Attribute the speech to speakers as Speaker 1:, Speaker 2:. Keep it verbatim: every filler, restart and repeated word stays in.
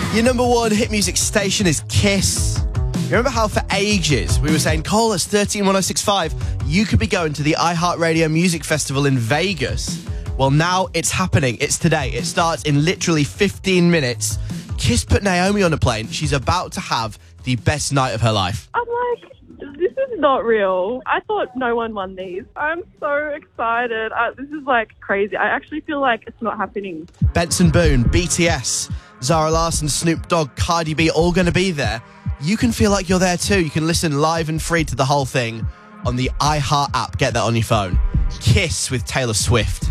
Speaker 1: Your number one hit music station is Kiss. Remember how for ages we were saying, call us thirteen one oh six five. You could be going to the iHeartRadio Music Festival in Vegas. Well, now it's happening. It's today. It starts in literally fifteen minutes. Kiss put Naomi on a plane. She's about to have the best night of her life.
Speaker 2: I'm like, this is not real. I thought no one won these. I'm so excited. I, this is like crazy. I actually feel like it's not happening.
Speaker 1: Benson Boone, B T S, Zara Larsson, Snoop Dogg, Cardi B, all going to be there. You can feel like you're there too. You can listen live and free to the whole thing on the iHeart app. Get that on your phone. Kiss with Taylor Swift.